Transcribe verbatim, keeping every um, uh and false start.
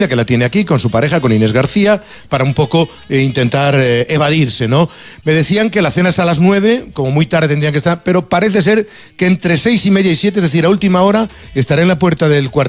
que la tiene aquí con su pareja, con Inés García, para un poco eh, intentar eh, evadirse, ¿no? Me decían que la cena es a las nueve, como muy tarde tendrían que estar, pero parece ser que entre seis y media y siete, es decir, a última hora, estaré en la puerta del cuartel